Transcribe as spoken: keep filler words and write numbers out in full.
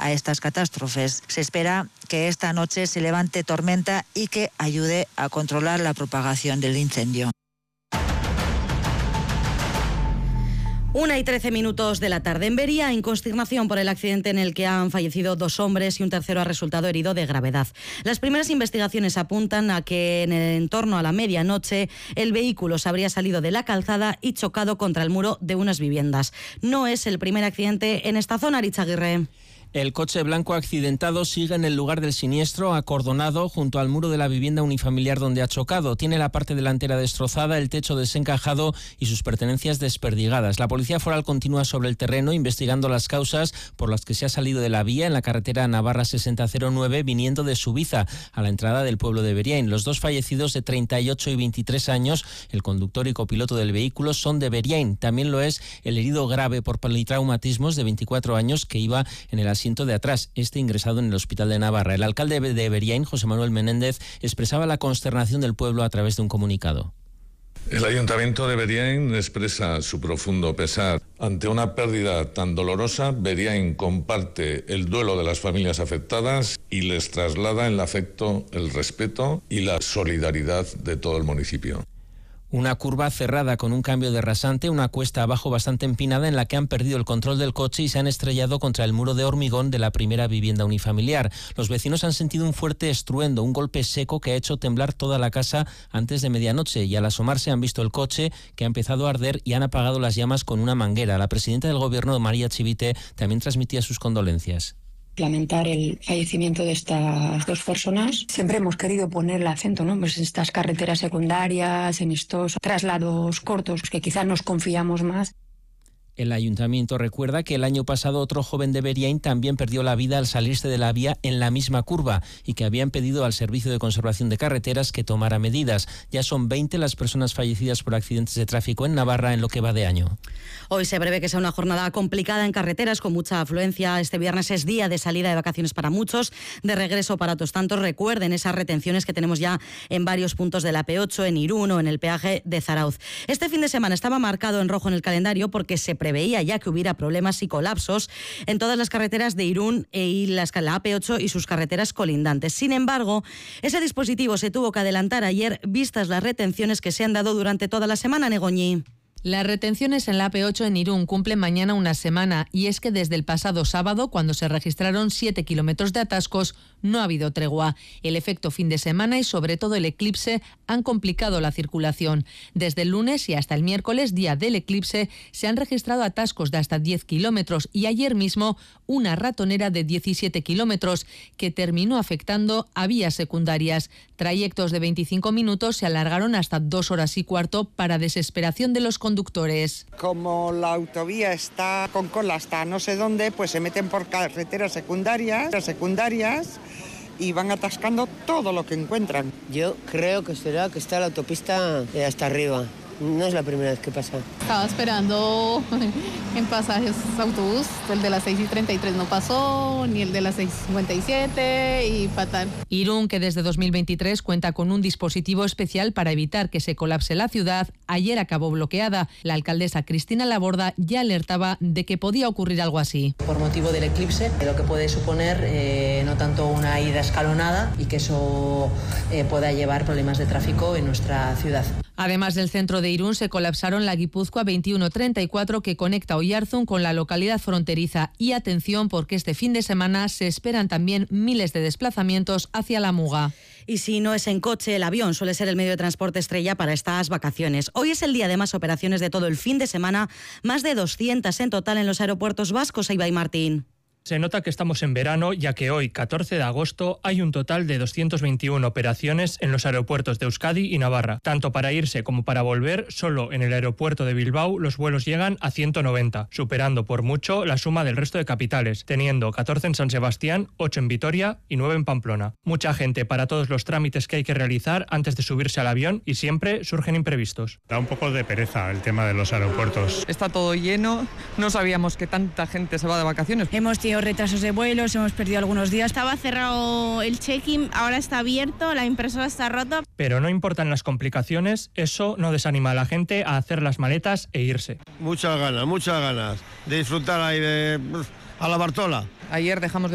a estas catástrofes. Se espera que esta noche se levante tormenta y que ayude a controlar la propagación del incendio. Una y trece minutos de la tarde. En Vería, en consternación por el accidente en el que han fallecido dos hombres y un tercero ha resultado herido de gravedad. Las primeras investigaciones apuntan a que en el entorno a la medianoche el vehículo se habría salido de la calzada y chocado contra el muro de unas viviendas. No es el primer accidente en esta zona, Arich Aguirre. El coche blanco accidentado sigue en el lugar del siniestro, acordonado junto al muro de la vivienda unifamiliar donde ha chocado. Tiene la parte delantera destrozada, el techo desencajado y sus pertenencias desperdigadas. La Policía Foral continúa sobre el terreno investigando las causas por las que se ha salido de la vía en la carretera Navarra sesenta cero nueve viniendo de Subiza a la entrada del pueblo de Beriain. Los dos fallecidos de treinta y ocho y veintitrés años, el conductor y copiloto del vehículo, son de Beriain. También lo es el herido grave por politraumatismos de veinticuatro años que iba en el asiento de atrás, este ingresado en el hospital de Navarra. El alcalde de Beriain, José Manuel Menéndez, expresaba la consternación del pueblo a través de un comunicado. El Ayuntamiento de Beriain expresa su profundo pesar ante una pérdida tan dolorosa. Beriain comparte el duelo de las familias afectadas y les traslada el afecto, el respeto y la solidaridad de todo el municipio. Una curva cerrada con un cambio de rasante, una cuesta abajo bastante empinada en la que han perdido el control del coche y se han estrellado contra el muro de hormigón de la primera vivienda unifamiliar. Los vecinos han sentido un fuerte estruendo, un golpe seco que ha hecho temblar toda la casa antes de medianoche y al asomarse han visto el coche que ha empezado a arder y han apagado las llamas con una manguera. La presidenta del Gobierno, María Chivite, también transmitía sus condolencias. Lamentar el fallecimiento de estas dos personas. Siempre hemos querido poner el acento, ¿no? Pues en estas carreteras secundarias, en estos traslados cortos, que quizás nos confiamos más. El ayuntamiento recuerda que el año pasado otro joven de Beriain también perdió la vida al salirse de la vía en la misma curva y que habían pedido al Servicio de Conservación de Carreteras que tomara medidas. Ya son veinte las personas fallecidas por accidentes de tráfico en Navarra en lo que va de año. Hoy se prevé que sea una jornada complicada en carreteras con mucha afluencia. Este viernes es día de salida de vacaciones para muchos, de regreso para otros tantos. Recuerden esas retenciones que tenemos ya en varios puntos de la P ocho, en Irún o en el peaje de Zarauz. Este fin de semana estaba marcado en rojo en el calendario porque se preveía ya que hubiera problemas y colapsos en todas las carreteras de Irún y la A P ocho y sus carreteras colindantes. Sin embargo, ese dispositivo se tuvo que adelantar ayer vistas las retenciones que se han dado durante toda la semana, Negoñi. Las retenciones en la A P ocho en Irún cumplen mañana una semana y es que desde el pasado sábado, cuando se registraron siete kilómetros de atascos, no ha habido tregua. El efecto fin de semana y sobre todo el eclipse han complicado la circulación. Desde el lunes y hasta el miércoles, día del eclipse, se han registrado atascos de hasta diez kilómetros y ayer mismo una ratonera de diecisiete kilómetros que terminó afectando a vías secundarias. Trayectos de veinticinco minutos se alargaron hasta dos horas y cuarto para desesperación de los conductores. Conductores. Como la autovía está con cola hasta no sé dónde, pues se meten por carreteras secundarias, secundarias y van atascando todo lo que encuentran. Yo creo que será que está la autopista hasta arriba. No es la primera vez que pasa. Estaba esperando en pasajes autobús, el de las seis y treinta y tres no pasó, ni el de las seis y cincuenta y siete y fatal. Irún, que desde dos mil veintitrés cuenta con un dispositivo especial para evitar que se colapse la ciudad, ayer acabó bloqueada. La alcaldesa Cristina Laborda ya alertaba de que podía ocurrir algo así. Por motivo del eclipse, lo que puede suponer eh, no tanto una ida escalonada y que eso eh, pueda llevar problemas de tráfico en nuestra ciudad. Además del centro de Irún, se colapsaron la Guipúzcoa veintiuno treinta y cuatro que conecta Oyarzún con la localidad fronteriza. Y atención, porque este fin de semana se esperan también miles de desplazamientos hacia la Muga. Y si no es en coche, el avión suele ser el medio de transporte estrella para estas vacaciones. Hoy es el día de más operaciones de todo el fin de semana, más de doscientas en total en los aeropuertos vascos. Ahí va Martín. Se nota que estamos en verano, ya que hoy, catorce de agosto, hay un total de doscientas veintiuna operaciones en los aeropuertos de Euskadi y Navarra. Tanto para irse como para volver, solo en el aeropuerto de Bilbao los vuelos llegan a ciento noventa, superando por mucho la suma del resto de capitales, teniendo catorce en San Sebastián, ocho en Vitoria y nueve en Pamplona. Mucha gente para todos los trámites que hay que realizar antes de subirse al avión y siempre surgen imprevistos. Da un poco de pereza el tema de los aeropuertos. Está todo lleno, no sabíamos que tanta gente se va de vacaciones. Hemos tenido retrasos de vuelos, hemos perdido algunos días. Estaba cerrado el check-in, ahora está abierto, la impresora está rota. Pero no importan las complicaciones, eso no desanima a la gente a hacer las maletas e irse. Muchas ganas, muchas ganas de disfrutar ahí de a la Bartola. Ayer dejamos de